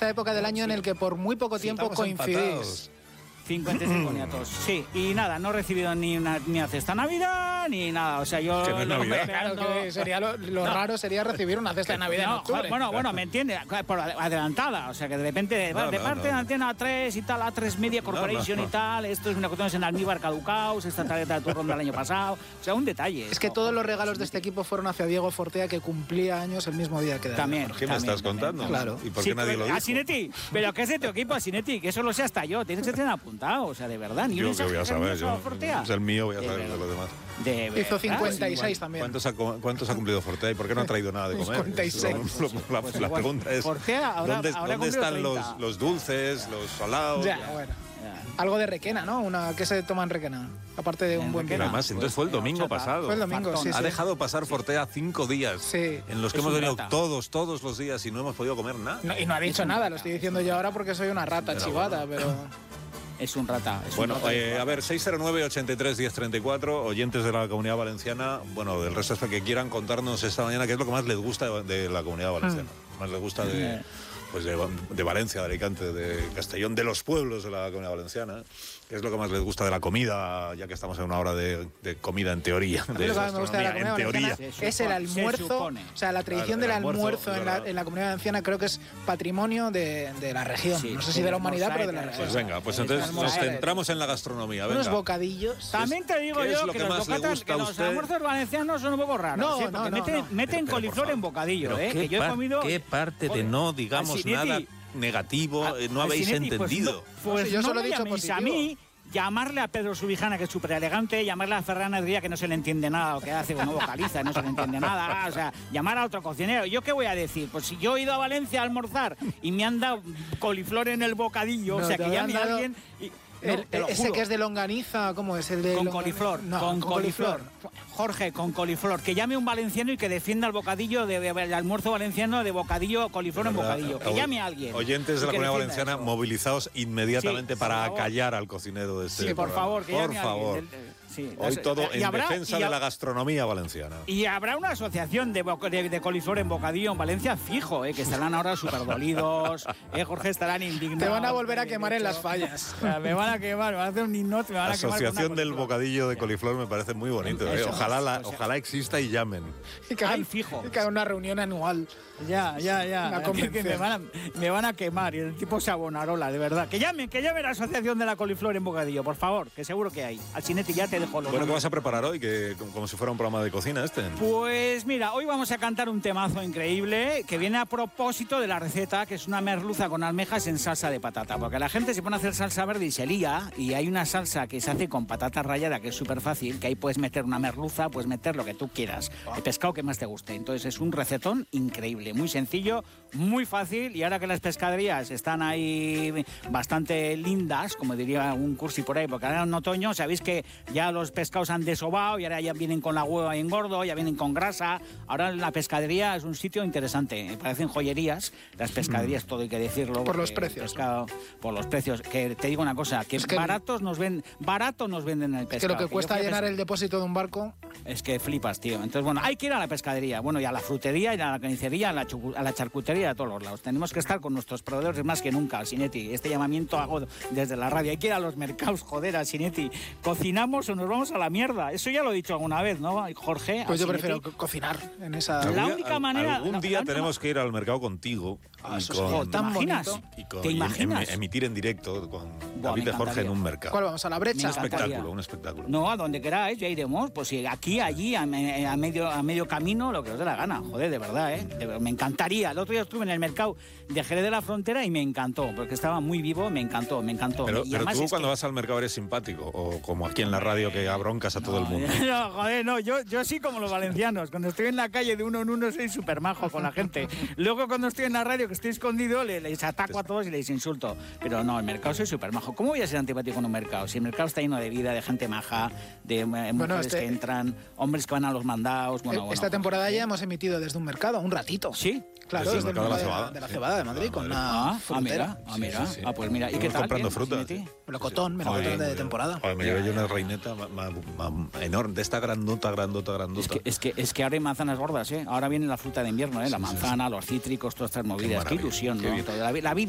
esta época del año en el que por muy poco tiempo coincidís. 55 nietos, sí. Y nada, no he recibido ni una cesta de Navidad, ni nada. O sea, yo... Que no es Navidad. Claro que sería lo raro sería recibir una cesta de Navidad en octubre. Bueno, me entiende, por adelantada. O sea, que de repente, de parte de Antena 3 y tal, A3 Media Corporation y tal, esto es una cuestión en almíbar caducados, esta tarjeta de turno del año pasado. O sea, un detalle. Es que todos los regalos de este equipo fueron hacia Diego Fortea, que cumplía años el mismo día que David. También. ¿Qué me estás contando? Claro. ¿Y por qué nadie lo dijo? Asinetti, pero ¿qué es de tu equipo, Asinetti? Que eso lo sé hasta yo. Tienes que tener apuntado, o sea, de verdad. Ni Yo que voy a saber, es el mío, voy a saber de los demás. Hizo 56 también. ¿Cuántos ha cumplido Fortea y por qué no ha traído nada de comer? 56. La pregunta es, Fortea ¿dónde están los dulces, los salados? Ya, bueno. Algo de Requena, ¿no? ¿Qué se toma en Requena? Aparte de un buen vino. Además, entonces fue el domingo pasado. Fue el domingo, sí. Ha dejado pasar Fortea 5 días en los que hemos venido todos los días y no hemos podido comer nada. Y no ha dicho nada, lo estoy diciendo yo ahora porque soy una rata chivata, pero... Es un rata. Bueno, a ver, 609-83-1034, oyentes de la Comunidad Valenciana, bueno, del resto es que quieran contarnos esta mañana qué es lo que más les gusta de la Comunidad Valenciana. Más les gusta de Valencia, de Alicante, de Castellón, de los pueblos de la Comunidad Valenciana. ¿Qué es lo que más les gusta de la comida, ya que estamos en una hora de comida en teoría? Lo que me gusta de la Comunidad Valenciana es el almuerzo. O sea, la tradición del almuerzo en la Comunidad Valenciana creo que es patrimonio de la región. No sé si de la humanidad, pero de la región. Pues venga, pues entonces nos centramos en la gastronomía. Venga. Unos bocadillos. También te digo yo que los almuerzos valencianos son un poco raros. Meten coliflor en bocadillo, que yo he comido... ¿Qué parte de no digamos nada negativo no habéis entendido? Pues yo no solo he me dicho llaméis positivo. a mí, llamarle a Pedro Subijana, que es súper elegante, llamarle a Ferran Adrià, que no se le entiende nada, o que hace que no vocaliza, no se le entiende nada, o sea, llamar a otro cocinero. ¿Yo qué voy a decir? Pues si yo he ido a Valencia a almorzar y me han dado coliflor en el bocadillo, o sea, que llame a alguien... ese que es de longaniza, ¿cómo es? El de con coliflor, no, con coliflor. Jorge, con coliflor. Que llame un valenciano y que defienda el bocadillo el almuerzo valenciano de bocadillo, coliflor en bocadillo. Que llame a alguien. Oyentes de la Comunidad Valenciana, movilizaos inmediatamente para favor. acallar al cocinero de este Sí, por favor, que llame a alguien. Hoy todo en defensa de la gastronomía valenciana. Y habrá una asociación de coliflor en bocadillo en Valencia fijo, que estarán ahora súper dolidos, Jorge, estarán indignados. Te van a volver a quemar en las fallas. Me van a quemar, me van a hacer un himnote, me van a quemar. Asociación del bocadillo de coliflor me parece muy bonito. Ojalá exista y llamen. Ay, fijo. Y que haga una reunión anual. Ya. Que me van a quemar y el tipo Sabonarola, de verdad. Que llame la asociación de la coliflor en bocadillo, por favor, que seguro que hay. Asinetti, ya te dejo los Bueno, ¿qué vas a preparar hoy? Que como si fuera un programa de cocina este. Pues mira, hoy vamos a cantar un temazo increíble que viene a propósito de la receta, que es una merluza con almejas en salsa de patata. Porque la gente se pone a hacer salsa verde y se lía, y hay una salsa que se hace con patata rallada, que es súper fácil, que ahí puedes meter una merluza, puedes meter lo que tú quieras, el pescado que más te guste. Entonces es un recetón increíble, muy sencillo, muy fácil, y ahora que las pescaderías están ahí bastante lindas, como diría un cursi por ahí, porque ahora en otoño sabéis que ya los pescados han desobado y ahora ya vienen con la hueva en gordo, ya vienen con grasa. Ahora la pescadería es un sitio interesante, me parecen joyerías, las pescaderías, todo hay que decirlo. Por los precios. Por los precios, que te digo una cosa, que, barato nos venden el pescado. Es que lo que cuesta llenar el depósito de un barco... Es que flipas, tío. Entonces, bueno, hay que ir a la pescadería, bueno, y a la frutería, y a la carnicería, a la charcutería, a todos los lados. Tenemos que estar con nuestros proveedores más que nunca, Asinetti. Este llamamiento hago desde la radio. Hay que ir a los mercados, joder, Asinetti. ¿Cocinamos o nos vamos a la mierda? Eso ya lo he dicho alguna vez, ¿no, Jorge? Pues yo prefiero cocinar en esa... La única manera... Algún día tenemos que ir al mercado contigo. ¿Te imaginas? ¿Te imaginas? Emitir en directo con David de Jorge en un mercado. ¿Cuál vamos? ¿A la brecha? Un espectáculo. No, a donde queráis, ya iremos. Pues si aquí, allí, a medio camino, lo que os dé la gana. Joder, de verdad, me encantaría. El otro día estuve en el mercado de Jerez de la Frontera y me encantó, porque estaba muy vivo, me encantó. Pero tú cuando vas al mercado eres simpático, o como aquí en la radio que abroncas a todo el mundo. No, joder, no, yo sí como los valencianos. Cuando estoy en la calle de uno en uno soy súper majo con la gente. Luego cuando estoy en la radio, que estoy escondido, les ataco a todos y les insulto. Pero no, el mercado soy súper majo. ¿Cómo voy a ser antipático en un mercado? Si el mercado está lleno de vida, de gente maja, de mujeres que entran, hombres que van a los mandados. Esta temporada ya hemos emitido desde un mercado, un ratito. ¿Sí? Claro, desde el mercado de la Cebada de Madrid, con una frutera. Mira. Sí. Pues mira, ¿y qué tal? Comprando frutas. Melocotón de temporada. Me llevé yo una reineta enorme, de esta grandota. Es que ahora hay manzanas gordas, ¿eh? Ahora viene la fruta de invierno, ¿eh? La manzana, los cítricos, todas estas movidas. Qué ilusión, ¿no? La vida